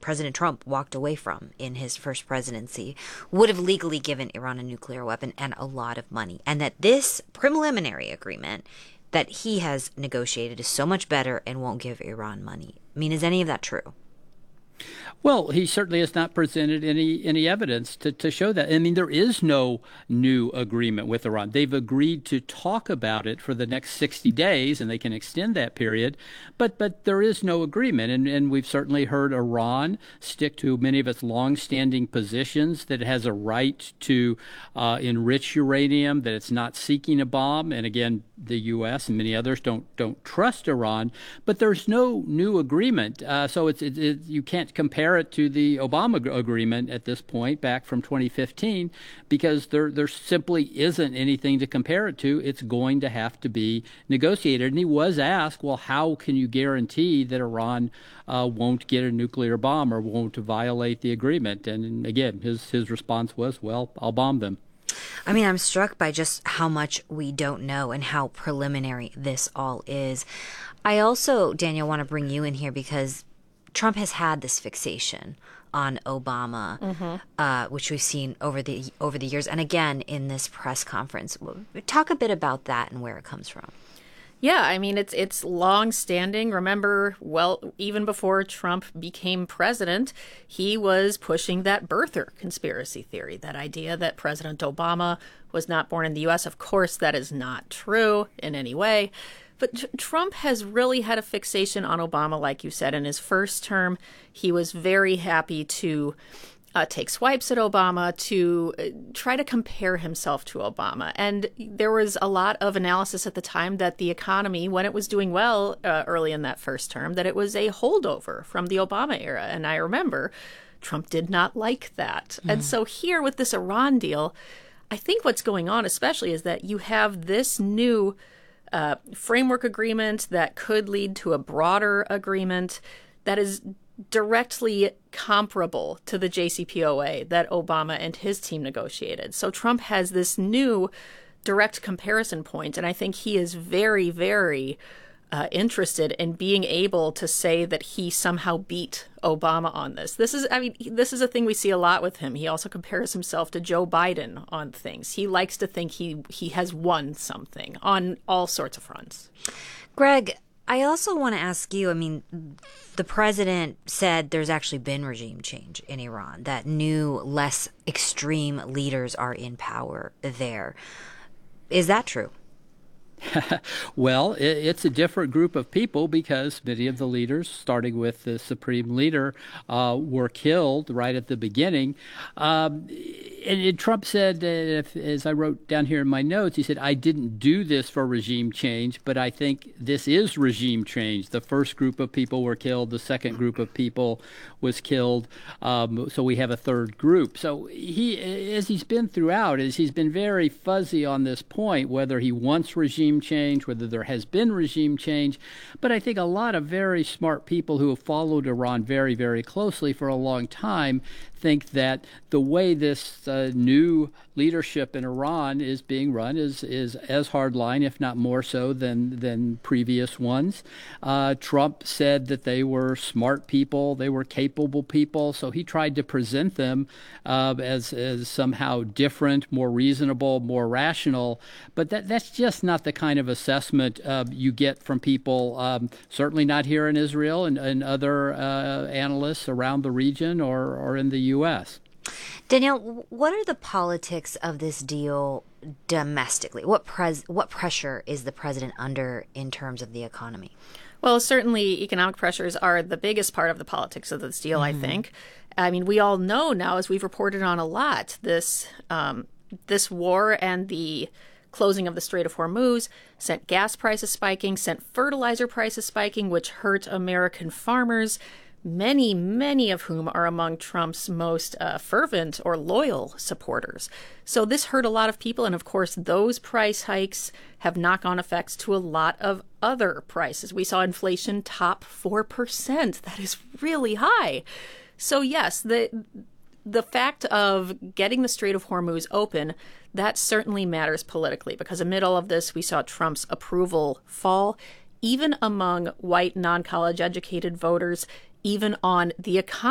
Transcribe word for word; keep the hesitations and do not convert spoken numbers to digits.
President Trump walked away from in his first presidency, would have legally given Iran a nuclear weapon and a lot of money. And that this preliminary agreement that he has negotiated is so much better and won't give Iran money. I mean, is any of that true? Well, he certainly has not presented any any evidence to, to show that. I mean, there is no new agreement with Iran. They've agreed to talk about it for the next sixty days, and they can extend that period. But but there is no agreement. And, and we've certainly heard Iran stick to many of its longstanding positions, that it has a right to uh, enrich uranium, that it's not seeking a bomb. And again, the U S and many others don't don't trust Iran. But there's no new agreement. Uh, so it's it, it, you can't compare it to the Obama agreement at this point, back from twenty fifteen, because there there simply isn't anything to compare it to. It's going to have to be negotiated. And he was asked, well, how can you guarantee that Iran uh, won't get a nuclear bomb or won't violate the agreement? And again, his his response was, well, I'll bomb them. I mean, I'm struck by just how much we don't know and how preliminary this all is. I also, Daniel, want to bring you in here because Trump has had this fixation on Obama, mm-hmm. uh, which we've seen over the over the years, and again in this press conference. Talk a bit about that and where it comes from. Yeah, I mean, it's it's long-standing. Remember, well, even before Trump became president, he was pushing that birther conspiracy theory, that idea that President Obama was not born in the U S. Of course, that is not true in any way. But t- Trump has really had a fixation on Obama, like you said. In his first term, he was very happy to Uh, take swipes at Obama, to uh, try to compare himself to Obama. And there was a lot of analysis at the time that the economy, when it was doing well uh, early in that first term, that it was a holdover from the Obama era. And I remember Trump did not like that. Mm. And so here with this Iran deal, I think what's going on especially is that you have this new uh, framework agreement that could lead to a broader agreement that is directly comparable to the J C P O A that Obama and his team negotiated. So Trump has this new direct comparison point, and I think he is very, very uh, interested in being able to say that he somehow beat Obama on this. This is, I mean, this is a thing we see a lot with him. He also compares himself to Joe Biden on things. He likes to think he he has won something on all sorts of fronts. Greg, I also want to ask you, I mean, the president said there's actually been regime change in Iran, that new, less extreme leaders are in power there. Is that true? Well, it, it's a different group of people because many of the leaders, starting with the supreme leader, uh, were killed right at the beginning. Um, and, and Trump said, that if, as I wrote down here in my notes, he said, I didn't do this for regime change, but I think this is regime change. The first group of people were killed. The second group of people was killed. Um, so we have a third group. So he, as he's been throughout, is he's been very fuzzy on this point, whether he wants regime change, whether there has been regime change. But I think a lot of very smart people who have followed Iran very, very closely for a long time think that the way this uh, new leadership in Iran is being run is is as hardline, if not more so, than than previous ones. Uh, Trump said that they were smart people, they were capable people, so he tried to present them uh, as as somehow different, more reasonable, more rational. But that that's just not the kind of assessment uh, you get from people. Um, certainly not here in Israel and, and other uh, analysts around the region or or in the U S. Danielle, what are the politics of this deal domestically? What pres- what pressure is the president under in terms of the economy? Well, certainly economic pressures are the biggest part of the politics of this deal, mm-hmm. I think. I mean, we all know now, as we've reported on a lot, this um, this war and the closing of the Strait of Hormuz sent gas prices spiking, sent fertilizer prices spiking, which hurt American farmers, many, many of whom are among Trump's most uh, fervent or loyal supporters. So this hurt a lot of people. And of course, those price hikes have knock-on effects to a lot of other prices. We saw inflation top four percent. That is really high. So yes, the the fact of getting the Strait of Hormuz open, that certainly matters politically, because amid all of this, we saw Trump's approval fall, even among white, non-college educated voters, even on the economy.